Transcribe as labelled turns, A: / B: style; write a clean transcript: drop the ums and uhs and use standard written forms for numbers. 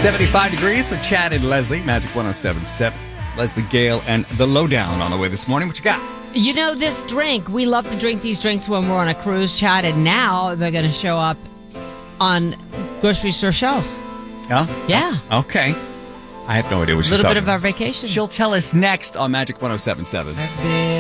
A: 75 degrees with Chad and Leslie, Magic 107.7. Leslie Gale and The Lowdown on the way this morning. What you got?
B: You know, this drink, we love to drink these drinks when we're on a cruise, Chad, and now they're going to show up on grocery store shelves.
A: Oh?
B: Yeah.
A: Okay. I have no idea what she's
B: A little
A: talking
B: bit of
A: about.
B: our vacation.
A: She'll tell us next on Magic 107.7.